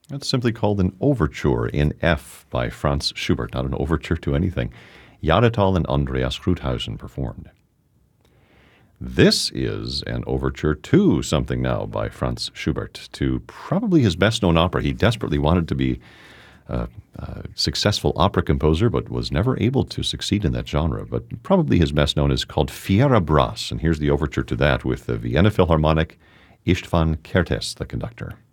It's simply called an overture in F by Franz Schubert, not an overture to anything. Jahretal and Andreas Krauthausen performed. This is an overture to something now by Franz Schubert, to probably his best-known opera. He desperately wanted to be a successful opera composer, but was never able to succeed in that genre. But probably his best known is called Fiera Brass, and here's the overture to that with the Vienna Philharmonic, István Kertész, the conductor.